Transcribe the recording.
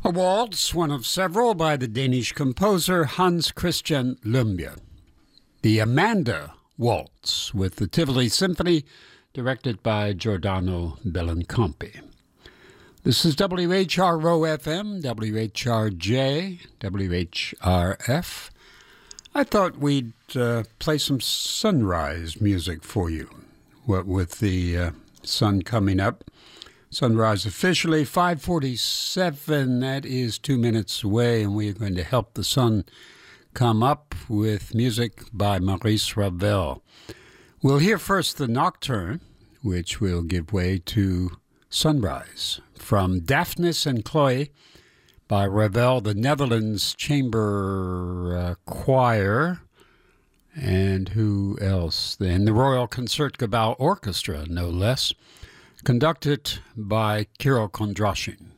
A waltz, one of several, by the Danish composer Hans Christian Lumbye. The Amanda Waltz with the Tivoli Symphony, directed by Giordano Bellincampi. This is WHRO-FM, WHRJ, WHRF. I thought we'd play some sunrise music for you, what with the sun coming up. Sunrise officially 5:47. That is 2 minutes away, and we are going to help the sun come up with music by Maurice Ravel. We'll hear first the Nocturne, which will give way to Sunrise from Daphnis and Chloe by Ravel, the Netherlands Chamber Choir, and who else? And the Royal Concertgebouw Orchestra, no less, conducted by Kirill Kondrashin.